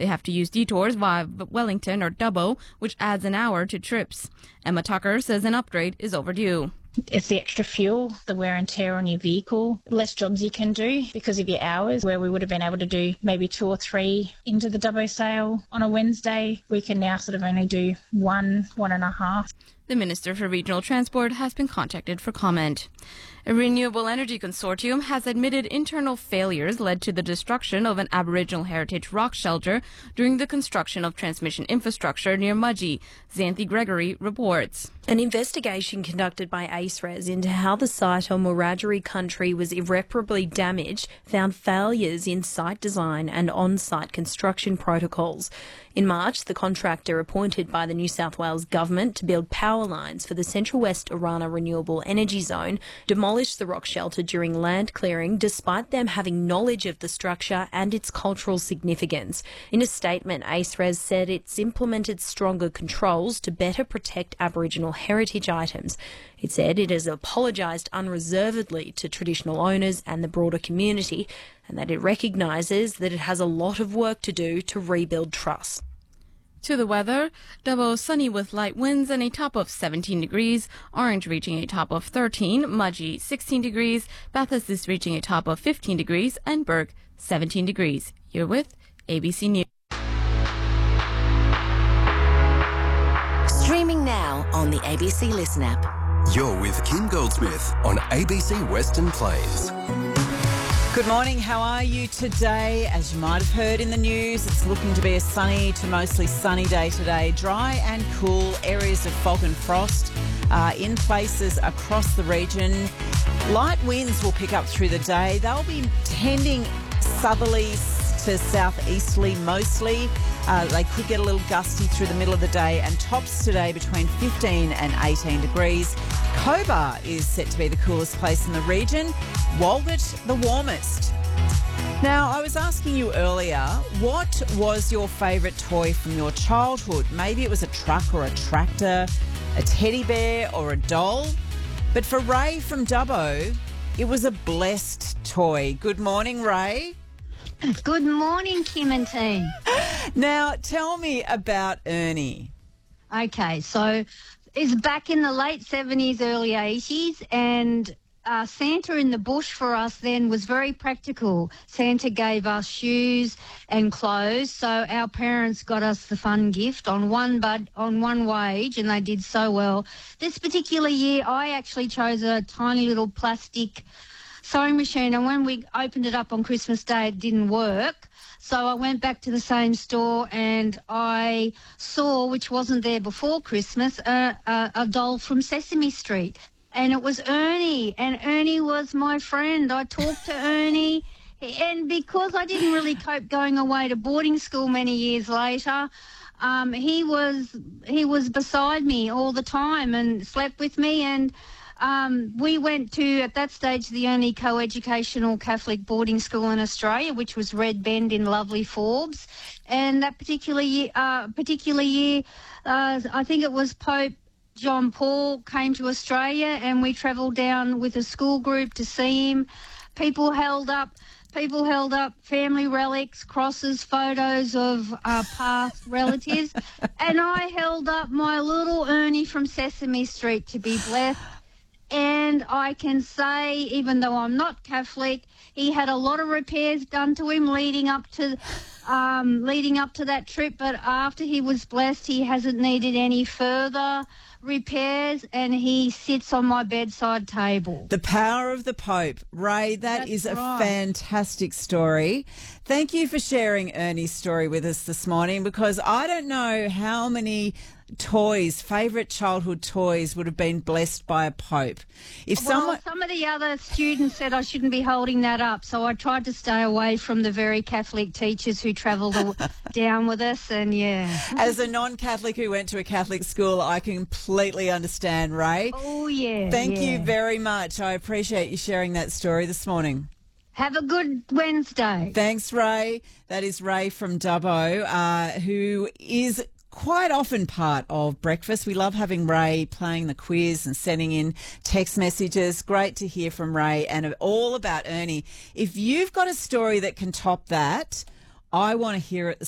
They have to use detours via Wellington or Dubbo, which adds an hour to trips. Emma Tucker says an upgrade is overdue. It's the extra fuel, the wear and tear on your vehicle, less jobs you can do because of your hours, where we would have been able to do maybe 2 or 3 into the Dubbo sale on a Wednesday. We can now sort of only do 1.5. The Minister for Regional Transport has been contacted for comment. A renewable energy consortium has admitted internal failures led to the destruction of an Aboriginal heritage rock shelter during the construction of transmission infrastructure near Mudgee. Xanthi Gregory reports. An investigation conducted by ACERES into how the site on Wiradjuri country was irreparably damaged found failures in site design and on-site construction protocols. In March, the contractor appointed by the New South Wales government to build power lines for the Central West Orana Renewable Energy Zone demolished the rock shelter during land clearing despite them having knowledge of the structure and its cultural significance. In a statement, ACERES said it's implemented stronger controls to better protect Aboriginal heritage items. It said it has apologised unreservedly to traditional owners and the broader community, and that it recognises that it has a lot of work to do to rebuild trust. To the weather, Dubbo sunny with light winds and a top of 17 degrees, Orange reaching a top of 13, Mudgee 16 degrees, Bathurst is reaching a top of 15 degrees, and Burke 17 degrees. You're with ABC News. Streaming now on the ABC Listen app. You're with Kim Goldsmith on ABC Western Plains. Good morning, how are you today? As you might have heard in the news, it's looking to be a sunny to mostly sunny day today. Dry and cool, areas of fog and frost in places across the region. Light winds will pick up through the day. They'll be tending southerly to southeasterly mostly. They could get a little gusty through the middle of the day, and tops today between 15 and 18 degrees. Cobar is set to be the coolest place in the region. Walgett the warmest. Now, I was asking you earlier, what was your favourite toy from your childhood? Maybe it was a truck or a tractor, a teddy bear or a doll. But for Ray from Dubbo, it was a blessed toy. Good morning, Ray. Good morning, Kim and team. Now, tell me about Ernie. Okay, so it's back in the late 70s, early 80s, and Santa in the bush for us then was very practical. Santa gave us shoes and clothes, so our parents got us the fun gift on one wage, and they did so well. This particular year, I actually chose a tiny little plastic sewing machine, and when we opened it up on Christmas Day, it didn't work. So I went back to the same store and I saw, which wasn't there before Christmas, a doll from Sesame Street. And it was Ernie, and Ernie was my friend. I talked to Ernie, and because I didn't really cope going away to boarding school many years later, he was beside me all the time and slept with me, and we went to, at that stage, the only co-educational Catholic boarding school in Australia, which was Red Bend in lovely Forbes. And that particular year, I think it was Pope John Paul came to Australia, and we travelled down with a school group to see him. People held up family relics, crosses, photos of past relatives, and I held up my little Ernie from Sesame Street to be blessed. And I can say, even though I'm not Catholic, he had a lot of repairs done to him leading up to that trip. But after he was blessed, he hasn't needed any further repairs, and he sits on my bedside table. The power of the Pope. Ray, That's a fantastic story. Thank you for sharing Ernie's story with us this morning, because I don't know how many favourite childhood toys would have been blessed by a pope. Some of the other students said I shouldn't be holding that up, so I tried to stay away from the very Catholic teachers who travelled down with us, and yeah. As a non-Catholic who went to a Catholic school, I completely understand, Ray. Oh, yeah. Thank you very much. I appreciate you sharing that story this morning. Have a good Wednesday. Thanks, Ray. That is Ray from Dubbo, who is quite often part of breakfast. We love having Ray playing the quiz and sending in text messages. Great to hear from Ray, and all about Ernie. If you've got a story that can top that, I want to hear it